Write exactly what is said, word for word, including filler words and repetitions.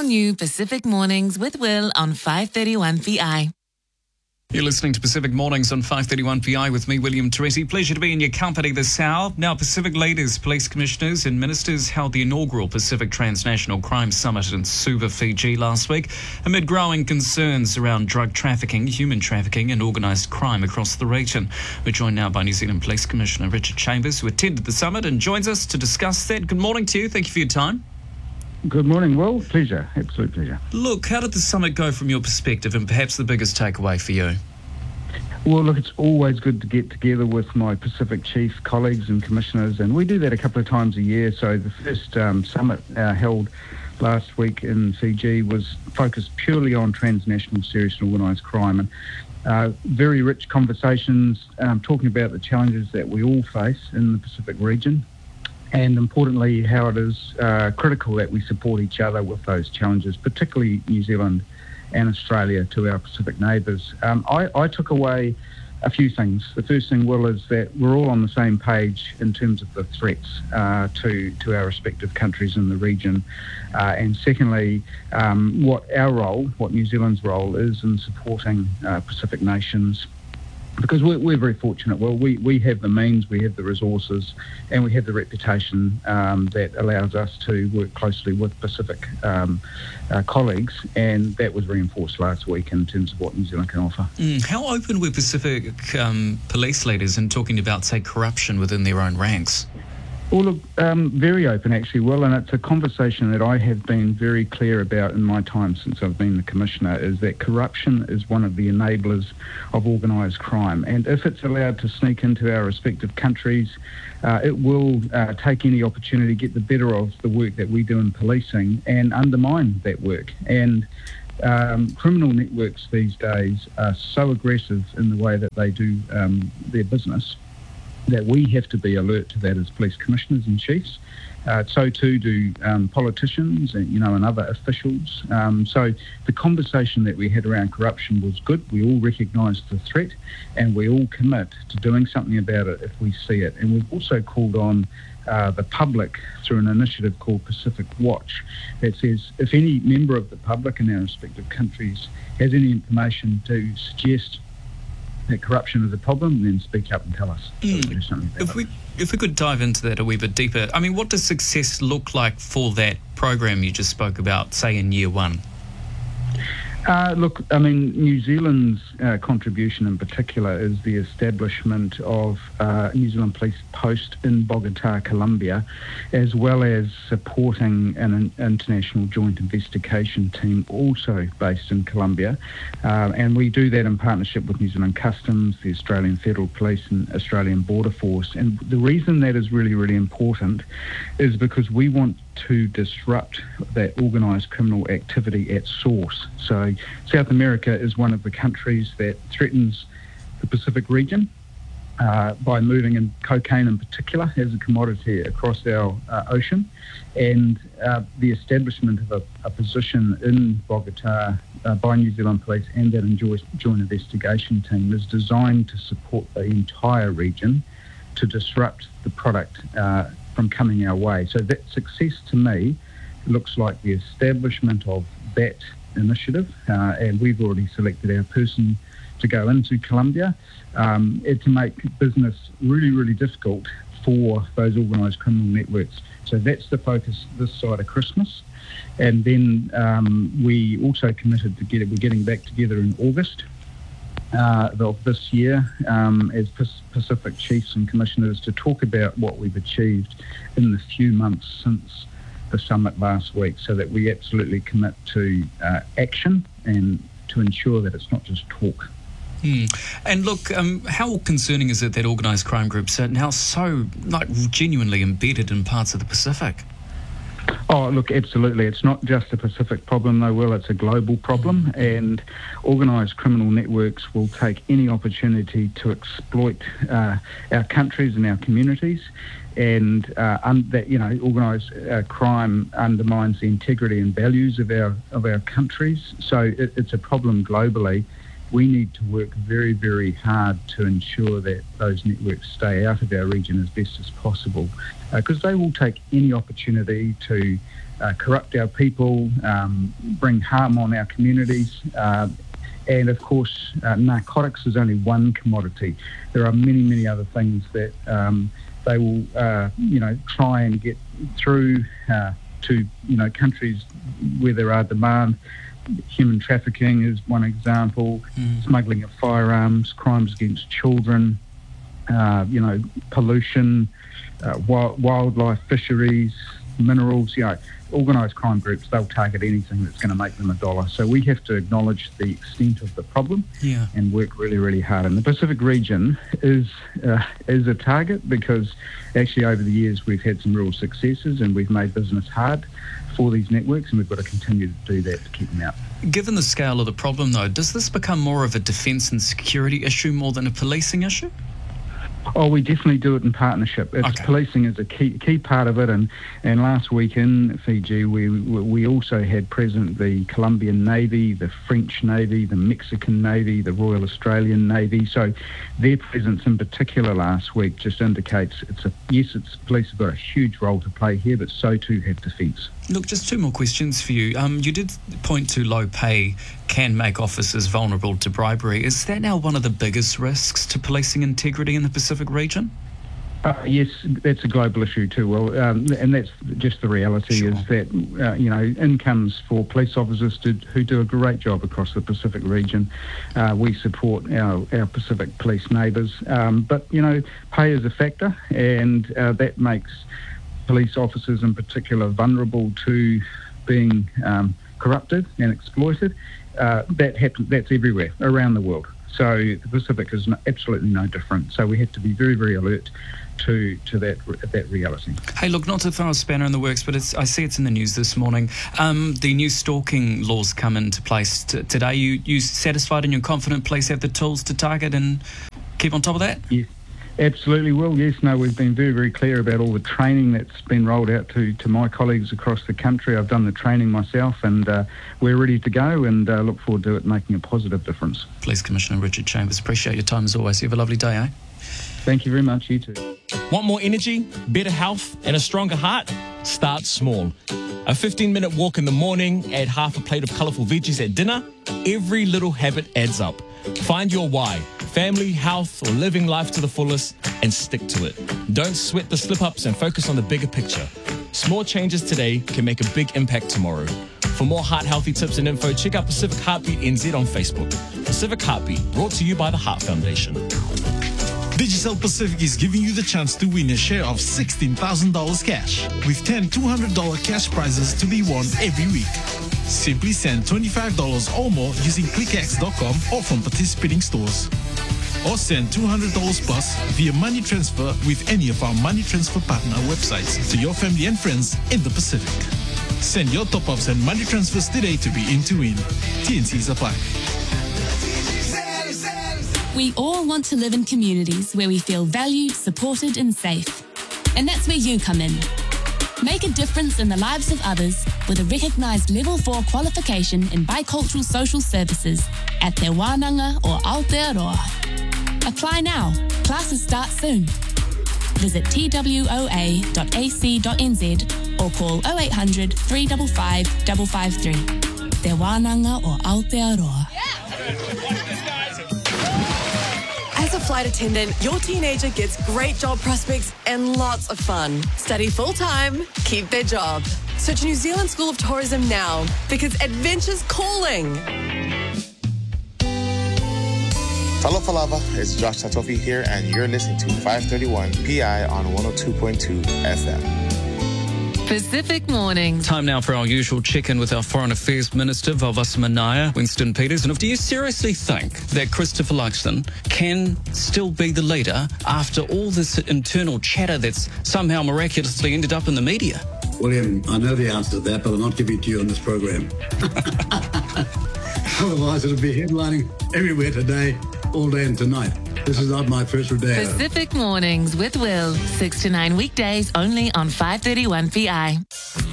new Pacific Mornings with Will on five thirty-one P I. You're listening to Pacific Mornings on five thirty-one P I with me, William Teresi. Pleasure to be in your company this hour. Now, Pacific leaders, police commissioners and ministers held the inaugural Pacific Transnational Crime Summit in Suva, Fiji last week, amid growing concerns around drug trafficking, human trafficking and organised crime across the region. We're joined now by New Zealand Police Commissioner Richard Chambers, who attended the summit and joins us to discuss that. Good morning to you. Thank you for your time. Good morning, Will. Pleasure. Absolute pleasure. Look, how did the summit go from your perspective and perhaps the biggest takeaway for you? Well, look, it's always good to get together with my Pacific Chief colleagues and commissioners, and we do that a couple of times a year. So the first um, summit uh, held last week in Fiji was focused purely on transnational serious and organised crime, and uh, very rich conversations um, talking about the challenges that we all face in the Pacific region, and importantly, how it is uh, critical that we support each other with those challenges, particularly New Zealand and Australia to our Pacific neighbours. Um, I, I took away a few things. The first thing, Will, is that we're all on the same page in terms of the threats uh, to, to our respective countries in the region. Uh, and secondly, um, what our role, what New Zealand's role is in supporting uh, Pacific nations. Because we're, we're very fortunate. Well, we, we have the means, we have the resources, and we have the reputation um, that allows us to work closely with Pacific um, uh, colleagues, and that was reinforced last week in terms of what New Zealand can offer. Mm, how open were Pacific um, police leaders in talking about, say, corruption within their own ranks? Well, look, um, very open actually, Will, and it's a conversation that I have been very clear about in my time since I've been the Commissioner, is that corruption is one of the enablers of organised crime, and if it's allowed to sneak into our respective countries, uh, it will uh, take any opportunity to get the better of the work that we do in policing and undermine that work. And Um, criminal networks these days are so aggressive in the way that they do um, their business that we have to be alert to that as police commissioners and chiefs. Uh, so too do um, politicians and, you know, and other officials. Um, so the conversation that we had around corruption was good. We all recognised the threat and we all commit to doing something about it if we see it. And we've also called on uh, the public through an initiative called Pacific Watch that says if any member of the public in our respective countries has any information to suggest that corruption is a problem, then speak up and tell us. Mm. So we do something about if we it. if we could dive into that a wee bit deeper, I mean, what does success look like for that program you just spoke about, say in year one? Uh, look, I mean, New Zealand's uh, contribution in particular is the establishment of uh, New Zealand Police Post in Bogotá, Colombia, as well as supporting an international joint investigation team also based in Colombia. Uh, and we do that in partnership with New Zealand Customs, the Australian Federal Police and Australian Border Force. And the reason that is really, really important is because we want to disrupt that organised criminal activity at source. So South America is one of the countries that threatens the Pacific region uh, by moving in cocaine in particular as a commodity across our uh, ocean. And uh, the establishment of a, a position in Bogotá uh, by New Zealand Police and that joint investigation team is designed to support the entire region to disrupt the product uh, from coming our way. So that success to me looks like the establishment of that initiative, uh, and we've already selected our person to go into Colombia um, and to make business really, really difficult for those organised criminal networks. So that's the focus this side of Christmas. And then um, we also committed to get it, we're getting back together in August Uh, of this year um, as Pacific Chiefs and Commissioners to talk about what we've achieved in the few months since the summit last week, so that we absolutely commit to uh, action and to ensure that it's not just talk. Mm. And look, um, how concerning is it that organised crime groups are now so like genuinely embedded in parts of the Pacific? Oh, look, absolutely. It's not just a Pacific problem, though, Will. It's a global problem, and organised criminal networks will take any opportunity to exploit uh, our countries and our communities, and uh, un- that you know, organised uh, crime undermines the integrity and values of our of our countries. So it, it's a problem globally. We need to work very, very hard to ensure that those networks stay out of our region as best as possible, because uh, they will take any opportunity to uh, corrupt our people, um, bring harm on our communities. Uh, and of course, uh, narcotics is only one commodity. There are many, many other things that um, they will, uh, you know, try and get through uh, to, you know, countries where there are demand. Human trafficking is one example, mm. smuggling of firearms, crimes against children, uh, you know, pollution, uh, wild, wildlife, fisheries, minerals, you know, organised crime groups, they'll target anything that's going to make them a dollar. So we have to acknowledge the extent of the problem yeah. and work really, really hard. And the Pacific region is uh, is a target because actually over the years we've had some real successes and we've made business hard for these networks, and we've got to continue to do that to keep them out. Given the scale of the problem, though, does this become more of a defence and security issue more than a policing issue? Oh, we definitely do it in partnership. It's okay. Policing is a key key part of it, and, and last week in Fiji, we we also had present the Colombian Navy, the French Navy, the Mexican Navy, the Royal Australian Navy. So their presence in particular last week just indicates it's a yes, it's police have got a huge role to play here, but so too have defence. Look, just two more questions for you. Um, you did point to low pay can make officers vulnerable to bribery. Is that now one of the biggest risks to policing integrity in the Pacific region? Uh, yes, that's a global issue too. Well, um, and that's just the reality sure. is that, uh, you know, incomes for police officers to, who do a great job across the Pacific region. Uh, we support our, our Pacific police neighbours. Um, but, you know, pay is a factor, and uh, that makes police officers in particular vulnerable to being um, corrupted and exploited. Uh, that happens, that's everywhere around the world. So the Pacific is no, absolutely no different. So we have to be very, very alert to to that that reality. Hey, look, not to throw a spanner in the works, but it's, I see it's in the news this morning. Um, the new stalking laws come into place t- today. You you satisfied and you're confident police have the tools to target and keep on top of that? Yes. Absolutely will, yes. No, we've been very, very clear about all the training that's been rolled out to, to my colleagues across the country. I've done the training myself, and uh, we're ready to go and uh, look forward to it making a positive difference. Police Commissioner Richard Chambers, appreciate your time as always. You have a lovely day, eh? Thank you very much. You too. Want more energy, better health, and a stronger heart? Start small. A fifteen-minute walk in the morning, add half a plate of colourful veggies at dinner. Every little habit adds up. Find your why. Family, health, or living life to the fullest, and stick to it. Don't sweat the slip-ups and focus on the bigger picture. Small changes today can make a big impact tomorrow. For more heart-healthy tips and info, check out Pacific Heartbeat N Z on Facebook. Pacific Heartbeat, brought to you by the Heart Foundation. Digicel Pacific is giving you the chance to win a share of sixteen thousand dollars cash, with ten two hundred dollars cash prizes to be won every week. Simply send twenty-five dollars or more using click x dot com or from participating stores. Or send two hundred dollars plus via money transfer with any of our money transfer partner websites to your family and friends in the Pacific. Send your top-ups and money transfers today to be in to win. T N Cs apply. We all want to live in communities where we feel valued, supported and safe. And that's where you come in. Make a difference in the lives of others with a recognised Level four qualification in Bicultural Social Services at Te Wānanga or Aotearoa. Apply now. Classes start soon. Visit t w o a dot a c dot n z or call oh eight hundred, three five five, five five three. Te Wānanga or Aotearoa. As a flight attendant, your teenager gets great job prospects and lots of fun. Study full-time, keep their job. Search New Zealand School of Tourism now, because adventure's calling. Hello, Falava. It's Josh Tatofi here, and you're listening to five thirty-one P I on one oh two point two F M. Pacific Mornings. Time now for our usual check-in with our Foreign Affairs Minister, Valdis Manaia, Winston Peters. And do you seriously think that Christopher Luxon can still be the leader after all this internal chatter that's somehow miraculously ended up in the media? William, I know the answer to that, but I'm not giving it to you on this program. Otherwise, it'll be headlining everywhere today, all day and tonight. This is not my first rodeo. Pacific Mornings with Will, six to nine weekdays only on five thirty-one P I.